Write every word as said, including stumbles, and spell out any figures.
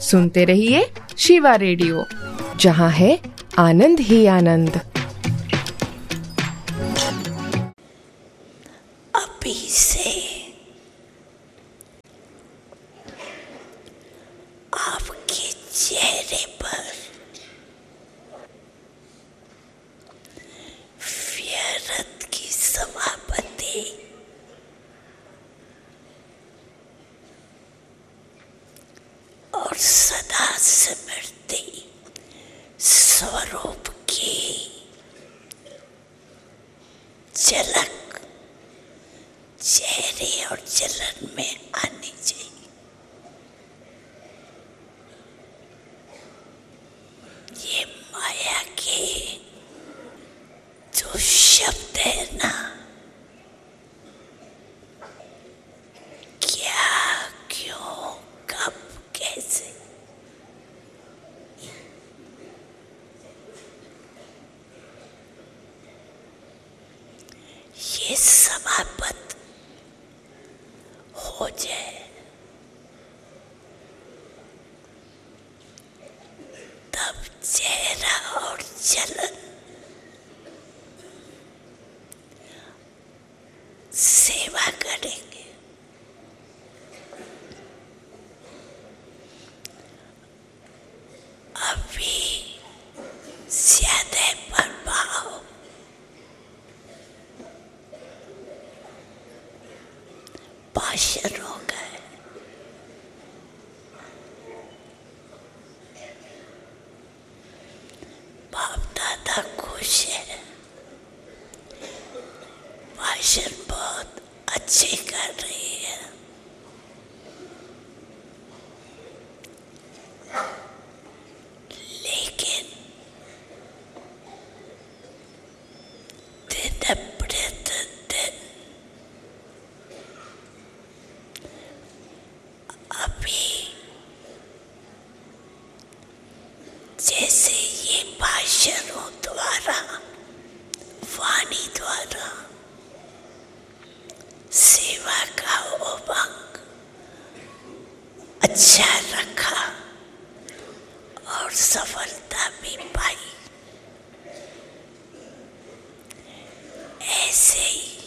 सुनते रहिए शिवा रेडियो, जहाँ है आनंद ही आनंद। अभी से आपके चेहरे पर व्यर्थ की समापति और सदा स्मृति स्वरूप की झलक चेहरे और चलन में आनी चाहिए। ये माया के जो शब्द है ना, क्या, क्यों, कब, कैसे, ये समाप्त हो जाए तब चेहरा और चलन सेवा करेंगे। अभी ज्यादा प्रभाव भाषण हो गए। बाप दादा खुश है, भाषण बहुत अच्छे कर रही है। लेकिन दिन प्रतिदिन अभी जैसे ये भाषणों द्वारा, वाणी द्वारा सेवा का उमंग अच्छा रखा और सफलता भी पाई, ऐसे ही